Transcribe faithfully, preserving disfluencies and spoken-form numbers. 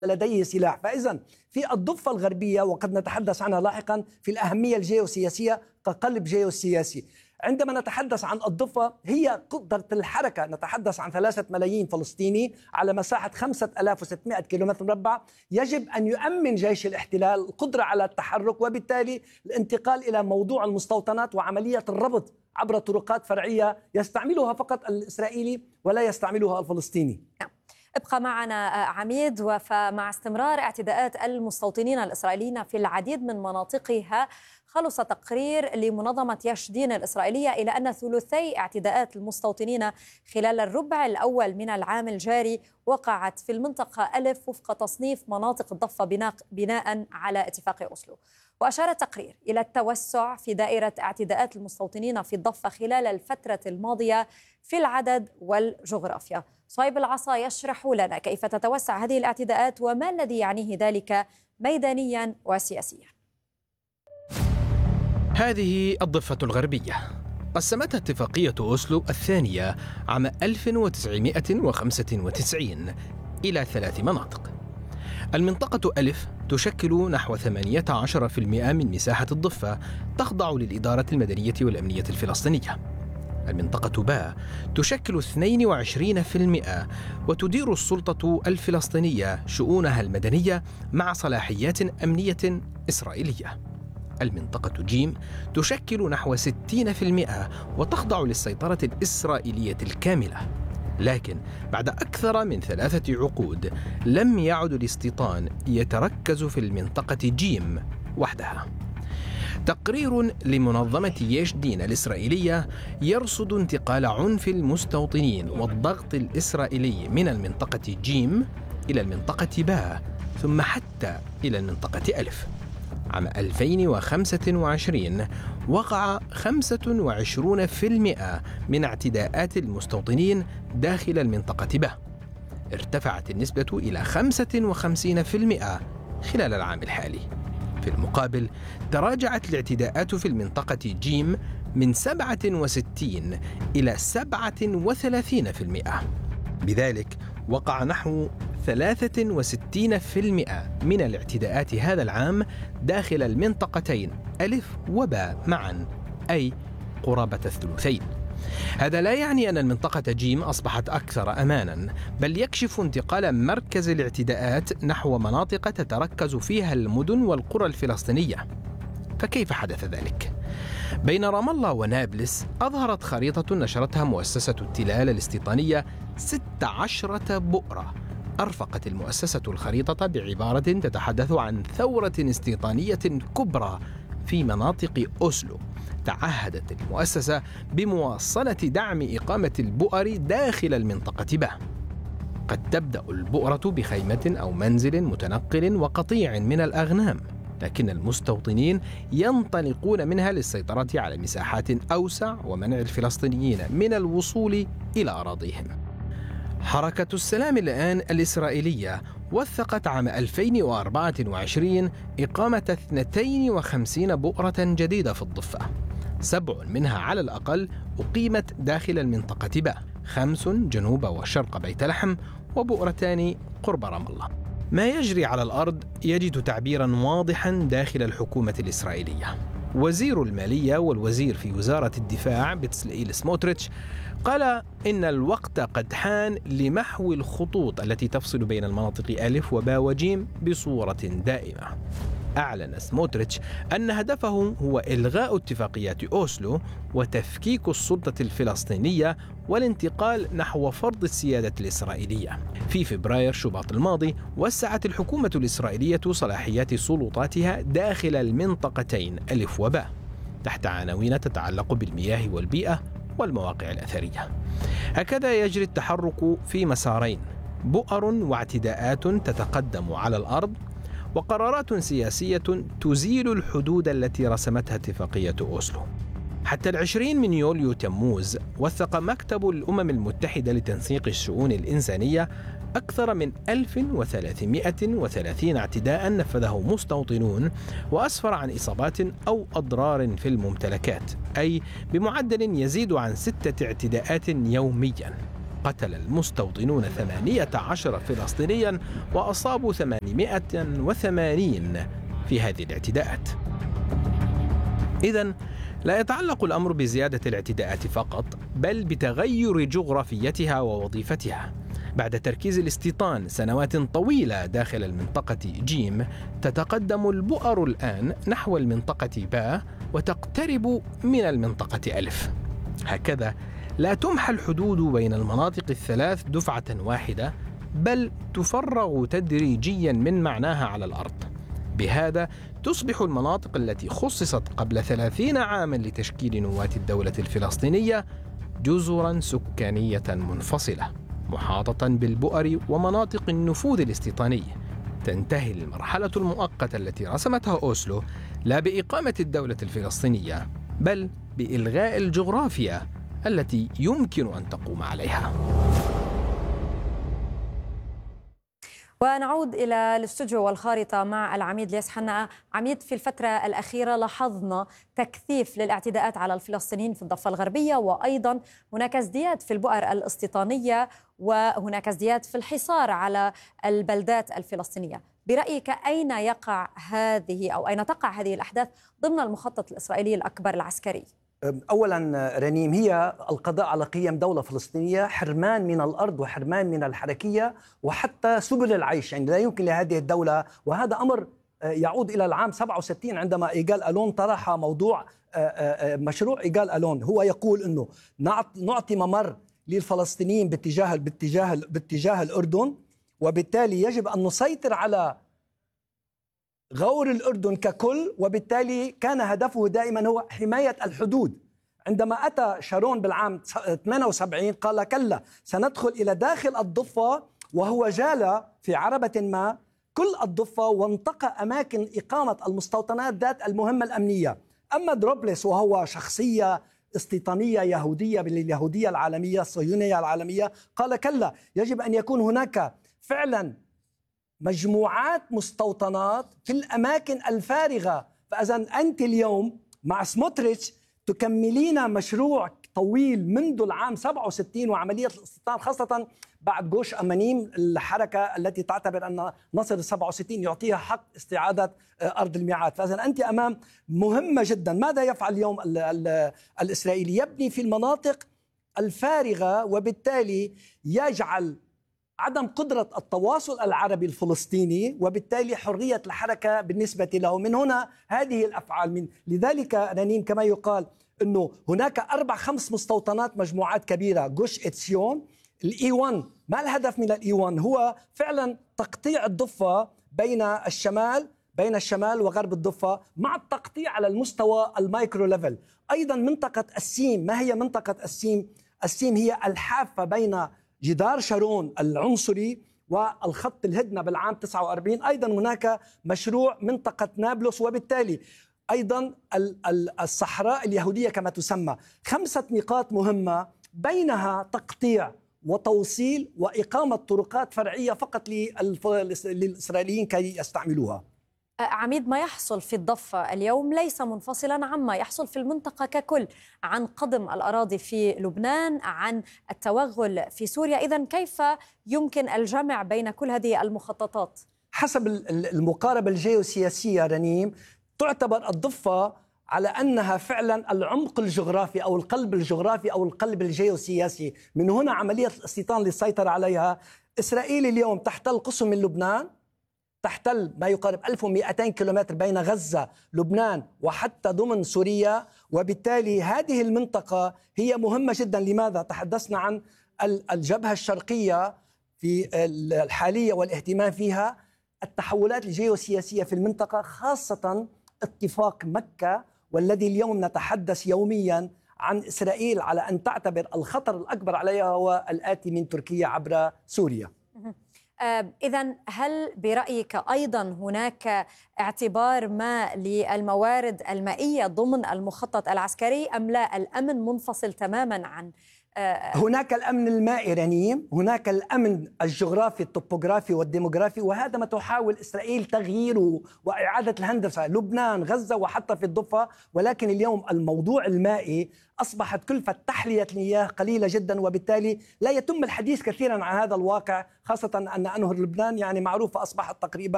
لديه سلاح. فإذا في الضفة الغربية، وقد نتحدث عنها لاحقا في الأهمية الجيوسياسية كقلب جيوسياسي. عندما نتحدث عن الضفة هي قدرة الحركة، نتحدث عن ثلاثة ملايين فلسطيني على مساحة خمسة آلاف وستمائة كيلومتر مربع. يجب أن يؤمن جيش الاحتلال القدرة على التحرك، وبالتالي الانتقال إلى موضوع المستوطنات وعملية الربط عبر طرقات فرعية يستعملها فقط الإسرائيلي ولا يستعملها الفلسطيني. ابقى معنا عميد. ومع استمرار اعتداءات المستوطنين الإسرائيليين في العديد من مناطقها، خلص تقرير لمنظمة يش دين الإسرائيلية إلى أن ثلثي اعتداءات المستوطنين خلال الربع الأول من العام الجاري وقعت في المنطقة ألف وفق تصنيف مناطق الضفة بناء على اتفاق أوسلو. وأشار التقرير إلى التوسع في دائرة اعتداءات المستوطنين في الضفة خلال الفترة الماضية في العدد والجغرافيا. صهيب العصا يشرح لنا كيف تتوسع هذه الاعتداءات وما الذي يعنيه ذلك ميدانيا وسياسيا. هذه الضفة الغربية قسمتها اتفاقية أوسلو الثانية عام ألف وتسعمائة وخمسة وتسعين إلى ثلاث مناطق. المنطقة ألف تشكل نحو ثمانية عشر بالمئة من مساحة الضفة، تخضع للإدارة المدنية والأمنية الفلسطينية. المنطقة باء تشكل اثنين وعشرين بالمئة وتدير السلطة الفلسطينية شؤونها المدنية مع صلاحيات أمنية إسرائيلية. المنطقة جيم تشكل نحو ستين بالمئة وتخضع للسيطرة الإسرائيلية الكاملة. لكن بعد أكثر من ثلاثة عقود لم يعد الاستيطان يتركز في المنطقة جيم وحدها. تقرير لمنظمة يش دين الإسرائيلية يرصد انتقال عنف المستوطنين والضغط الإسرائيلي من المنطقة جيم إلى المنطقة باء ثم حتى إلى المنطقة ألف. عام ألفين وخمسة وعشرين وقع خمسة وعشرين بالمئة من اعتداءات المستوطنين داخل المنطقة باء. ارتفعت النسبة إلى خمسة وخمسين بالمئة خلال العام الحالي. في المقابل تراجعت الاعتداءات في المنطقة جيم من سبعة وستين إلى سبعة وثلاثين بالمئة. بذلك وقع نحو ثلاثة وستين بالمئة من الاعتداءات هذا العام داخل المنطقتين ألف وباء معا، أي قرابة الثلثين. هذا لا يعني أن المنطقة جيم أصبحت أكثر أمانا، بل يكشف انتقال مركز الاعتداءات نحو مناطق تتركز فيها المدن والقرى الفلسطينية. فكيف حدث ذلك؟ بين رام الله ونابلس أظهرت خريطة نشرتها مؤسسة التلال الاستيطانية ست عشرة بؤرة. أرفقت المؤسسة الخريطة بعبارة تتحدث عن ثورة استيطانية كبرى في مناطق أوسلو. تعهدت المؤسسة بمواصلة دعم إقامة البؤر داخل المنطقة باء. قد تبدأ البؤرة بخيمة أو منزل متنقل وقطيع من الأغنام، لكن المستوطنين ينطلقون منها للسيطرة على مساحات أوسع ومنع الفلسطينيين من الوصول إلى أراضيهم. حركة السلام الآن الإسرائيلية وثقت عام ألفين وأربعة وعشرين إقامة اثنتين وخمسين بؤرة جديدة في الضفة. سبع منها على الأقل أقيمت داخل المنطقة باء، خمس جنوب وشرق بيت لحم، وبؤرتان قرب رام الله. ما يجري على الأرض يجد تعبيرا واضحا داخل الحكومة الإسرائيلية. وزير المالية والوزير في وزارة الدفاع بتسلئيل سموتريتش قال إن الوقت قد حان لمحو الخطوط التي تفصل بين المناطق ألف وباء وجيم بصورة دائمة. أعلن سموتريتش أن هدفه هو إلغاء اتفاقيات أوسلو وتفكيك السلطة الفلسطينية والانتقال نحو فرض السيادة الإسرائيلية. في فبراير شباط الماضي وسعت الحكومة الإسرائيلية صلاحيات سلطاتها داخل المنطقتين ألف وباء تحت عناوين تتعلق بالمياه والبيئة والمواقع الأثرية. هكذا يجري التحرك في مسارين: بؤر واعتداءات تتقدم على الأرض، وقرارات سياسية تزيل الحدود التي رسمتها اتفاقية أوسلو. حتى العشرين من يوليو تموز وثق مكتب الأمم المتحدة لتنسيق الشؤون الإنسانية أكثر من ألف وثلاثمائة وثلاثين اعتداء نفذه مستوطنون، وأسفر عن إصابات أو أضرار في الممتلكات، أي بمعدل يزيد عن ستة اعتداءات يوميا. قتل المستوطنون ثمانية عشر فلسطينيا وأصابوا ثمانمائة وثمانين في هذه الاعتداءات. إذن لا يتعلق الأمر بزيادة الاعتداءات فقط، بل بتغير جغرافيتها ووظيفتها. بعد تركيز الاستيطان سنوات طويلة داخل المنطقة جيم، تتقدم البؤر الآن نحو المنطقة باء وتقترب من المنطقة ألف. هكذا لا تمحى الحدود بين المناطق الثلاث دفعة واحدة، بل تفرغ تدريجيا من معناها على الأرض. بهذا تصبح المناطق التي خصصت قبل ثلاثين عاما لتشكيل نواة الدولة الفلسطينية جزرا سكانية منفصلة محاطة بالبؤر ومناطق النفوذ الاستيطاني. تنتهي المرحلة المؤقتة التي رسمتها أوسلو لا بإقامة الدولة الفلسطينية، بل بإلغاء الجغرافيا التي يمكن أن تقوم عليها. ونعود إلى الاستوديو والخارطة مع العميد لياس حناء. عميد، في الفترة الأخيرة لاحظنا تكثيف للاعتداءات على الفلسطينيين في الضفة الغربية، وأيضا هناك ازدياد في البؤر الاستيطانية، وهناك ازدياد في الحصار على البلدات الفلسطينية. برأيك أين يقع هذه أو أين تقع هذه الأحداث ضمن المخطط الإسرائيلي الأكبر العسكري؟ أولا رنيم، هي القضاء على قيم دولة فلسطينية، حرمان من الأرض وحرمان من الحركية وحتى سبل العيش. يعني لا يمكن لهذه الدولة، وهذا أمر يعود إلى العام سبعة وستين عندما إيجال ألون طرح موضوع مشروع إيجال ألون. هو يقول أنه نعطي ممر للفلسطينيين باتجاه باتجاه باتجاه الأردن، وبالتالي يجب أن نسيطر على غور الأردن ككل، وبالتالي كان هدفه دائما هو حماية الحدود. عندما أتى شارون بالعام ثمانية وسبعين قال كلا، سندخل إلى داخل الضفة، وهو جال في عربة ما كل الضفة وانتقى أماكن إقامة المستوطنات ذات المهمة الأمنية. أما دروبلس وهو شخصية استيطانية يهودية باليهودية العالمية الصهيونية العالمية، قال كلا، يجب أن يكون هناك فعلا مجموعات مستوطنات في الأماكن الفارغة. فإذا أنت اليوم مع سموتريتش تكملين مشروع طويل منذ العام سبعة وستين وعملية الاستيطان، خاصة بعد جوش أمانيم، الحركة التي تعتبر أن نصر سبعة وستين يعطيها حق استعادة أرض الميعاد. فإذا أنت أمام مهمة جدا. ماذا يفعل اليوم ال ال الإسرائيلي؟ يبني في المناطق الفارغة، وبالتالي يجعل عدم قدرة التواصل العربي الفلسطيني، وبالتالي حرية الحركة بالنسبة له. من هنا هذه الأفعال. من لذلك رنين كما يقال أنه هناك أربع خمس مستوطنات، مجموعات كبيرة، جوش إتسيون، الإي واحد. ما الهدف من الإي واحد؟ هو فعلا تقطيع الضفة بين الشمال بين الشمال وغرب الضفة، مع التقطيع على المستوى المايكرو ليفل. أيضا منطقة السيم. ما هي منطقة السيم؟ السيم هي الحافة بين جدار شارون العنصري والخط الهدنة بالعام تسعة وأربعين. أيضا هناك مشروع منطقة نابلس، وبالتالي أيضا الصحراء اليهودية كما تسمى. خمسة نقاط مهمة، بينها تقطيع وتوصيل وإقامة طرقات فرعية فقط للإسرائيليين كي يستعملوها. عميد، ما يحصل في الضفة اليوم ليس منفصلا عما يحصل في المنطقة ككل، عن قضم الأراضي في لبنان، عن التوغل في سوريا. إذن كيف يمكن الجمع بين كل هذه المخططات؟ حسب المقاربة الجيوسياسية رنيم، تعتبر الضفة على أنها فعلا العمق الجغرافي أو القلب الجغرافي أو القلب الجيوسياسي. من هنا عملية الاستيطان للسيطرة عليها. إسرائيل اليوم تحتل قسم من لبنان، تحتل ما يقارب ألف ومئتين كيلومتر بين غزة، لبنان، وحتى ضمن سوريا. وبالتالي هذه المنطقة هي مهمة جدا. لماذا؟ تحدثنا عن الجبهة الشرقية في الحالية والاهتمام فيها، التحولات الجيوسياسية في المنطقة، خاصة اتفاق مكة، والذي اليوم نتحدث يوميا عن إسرائيل على أن تعتبر الخطر الأكبر عليها هو الآتي من تركيا عبر سوريا. إذن هل برأيك أيضا هناك اعتبار ما للموارد المائية ضمن المخطط العسكري، أم لا الأمن منفصل تماما عن هناك الأمن المائي رنيم، هناك الأمن الجغرافي الطبوغرافي والديموغرافي، وهذا ما تحاول إسرائيل تغييره وإعادة الهندسة، لبنان، غزة، وحتى في الضفة. ولكن اليوم الموضوع المائي أصبحت كلفة تحلية المياه قليلة جدا، وبالتالي لا يتم الحديث كثيرا عن هذا الواقع، خاصة أن أنهر لبنان يعني معروفة أصبحت تقريبا